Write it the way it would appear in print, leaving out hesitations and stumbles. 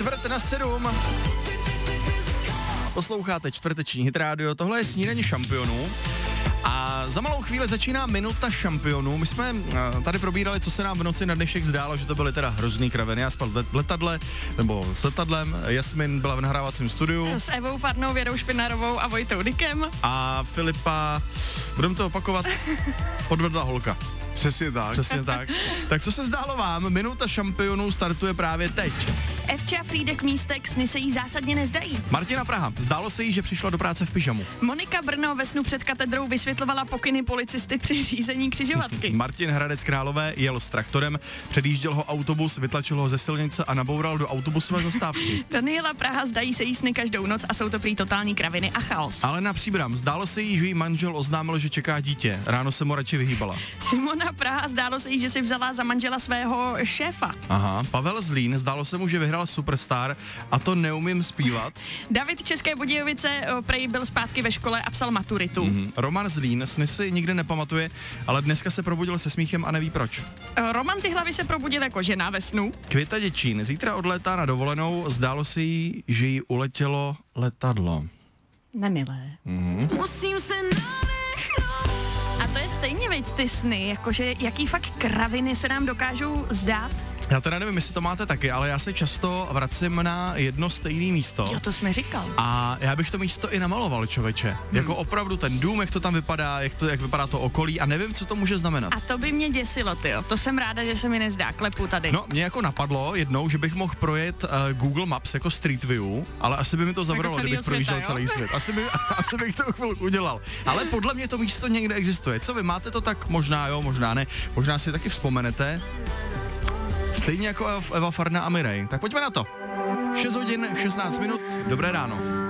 6:45. Posloucháte čtvrteční Hit Radio, tohle je snídaně šampionů. A za malou chvíli začíná minuta šampionů. My jsme tady probírali, co se nám v noci na dnešek zdálo, že to byly teda hrozný kraviny. Já spal v letadle, nebo s letadlem. Jasmin byla v nahrávacím studiu. S Evou Farnou, Věrou Špinarovou a Vojtou Dykem. A Filipa, budeme to opakovat, podvedla holka. Přesně tak. Přesně tak. Tak co se zdálo vám? Minuta šampionů startuje právě teď. Evča Frýdek Místek, sny se jí zásadně nezdají. Martina Praha, zdálo se jí, že přišla do práce v pyžamu. Monika Brno ve snu před katedrou vysvětlovala pokyny policisty při řízení křižovatky. Martin Hradec Králové jel s traktorem, předjížděl ho autobus, vytlačil ho ze silnice a naboural do autobusové zastávky. Daniela Praha, zdají se jí sny každou noc a jsou to prý totální kraviny a chaos. Alena Příbram, zdálo se jí, že jí manžel oznámil, že čeká dítě. Ráno se mu radši vyhýbala. Simona Praha, zdálo se jí, že si vzala za manžela svého šéfa. Aha, Pavel Zlín, zdálo se mu, že vyhrál Superstar a to neumím zpívat. David České Budějovice prej byl zpátky ve škole a psal maturitu. Roman Zlín, sny si nikdy nepamatuje, ale dneska se probudil se smíchem a neví proč. Roman z hlavy se probudil jako žena ve snu. Květa Děčín, zítra odlétá na dovolenou, zdálo se jí, že jí uletělo letadlo. Nemilé. Musím se a to je stejně, veď, ty sny, jakože jaký fakt kraviny se nám dokážou zdát. Já teda nevím, jestli to máte taky, ale já se často vracím na jedno stejné místo. Jo, to jsme říkal. A já bych to místo i namaloval, člověče. Jako opravdu ten dům, jak to tam vypadá, jak vypadá to okolí a nevím, co to může znamenat. A to by mě děsilo, tyjo. To jsem ráda, že se mi nezdá. Klepu tady. No, mě jako napadlo jednou, že bych mohl projet Google Maps jako Street View, ale asi by mi to zabralo, kdybych projížděl celý svět. Asi bych to chvilku udělal. Ale podle mě to místo někde existuje. Co vy máte to tak? Možná jo, možná ne. Možná si taky vzpomenete. Stejně jako Eva Farna a Mirej. Tak pojďme na to. 6 hodin, 16 minut, dobré ráno.